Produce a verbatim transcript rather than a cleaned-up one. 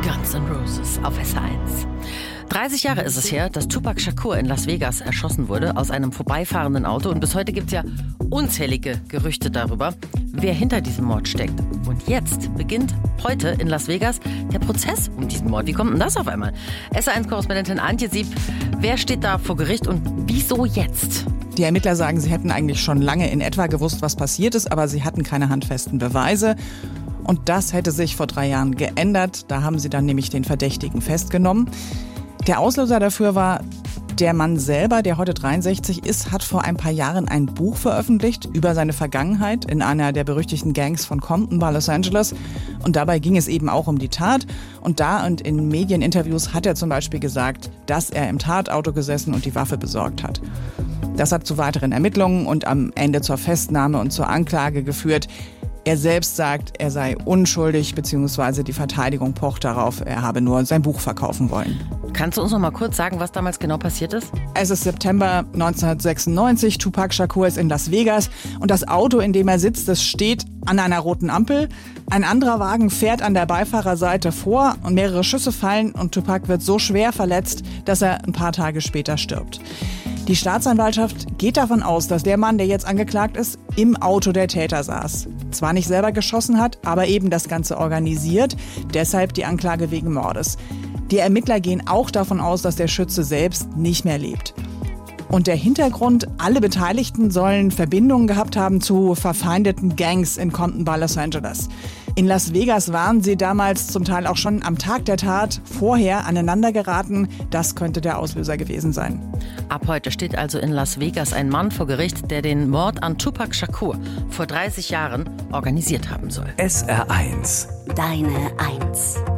Guns N' Roses auf S eins. dreißig Jahre ist es her, dass Tupac Shakur in Las Vegas erschossen wurde aus einem vorbeifahrenden Auto. Und bis heute gibt es ja unzählige Gerüchte darüber, wer hinter diesem Mord steckt. Und jetzt beginnt heute in Las Vegas der Prozess um diesen Mord. Wie kommt denn das auf einmal? S eins-Korrespondentin Antje Sieb, wer steht da vor Gericht und wieso jetzt? Die Ermittler sagen, sie hätten eigentlich schon lange in etwa gewusst, was passiert ist, aber sie hatten keine handfesten Beweise. Und das hätte sich vor drei Jahren geändert. Da haben sie dann nämlich den Verdächtigen festgenommen. Der Auslöser dafür war, der Mann selber, der heute dreiundsechzig ist, hat vor ein paar Jahren ein Buch veröffentlicht über seine Vergangenheit in einer der berüchtigten Gangs von Compton bei Los Angeles. Und dabei ging es eben auch um die Tat. Und da und in Medieninterviews hat er zum Beispiel gesagt, dass er im Tatauto gesessen und die Waffe besorgt hat. Das hat zu weiteren Ermittlungen und am Ende zur Festnahme und zur Anklage geführt. Er selbst sagt, er sei unschuldig, beziehungsweise die Verteidigung pocht darauf, er habe nur sein Buch verkaufen wollen. Kannst du uns noch mal kurz sagen, was damals genau passiert ist? Es ist September neunzehnhundertsechsundneunzig, Tupac Shakur ist in Las Vegas und das Auto, in dem er sitzt, das steht an einer roten Ampel. Ein anderer Wagen fährt an der Beifahrerseite vor und mehrere Schüsse fallen und Tupac wird so schwer verletzt, dass er ein paar Tage später stirbt. Die Staatsanwaltschaft geht davon aus, dass der Mann, der jetzt angeklagt ist, im Auto der Täter saß. Zwar nicht selber geschossen hat, aber eben das Ganze organisiert. Deshalb die Anklage wegen Mordes. Die Ermittler gehen auch davon aus, dass der Schütze selbst nicht mehr lebt. Und der Hintergrund, alle Beteiligten sollen Verbindungen gehabt haben zu verfeindeten Gangs in Compton bei Los Angeles. In Las Vegas waren sie damals zum Teil auch schon am Tag der Tat vorher aneinander geraten. Das könnte der Auslöser gewesen sein. Ab heute steht also in Las Vegas ein Mann vor Gericht, der den Mord an Tupac Shakur vor dreißig Jahren organisiert haben soll. S R eins. Deine Eins.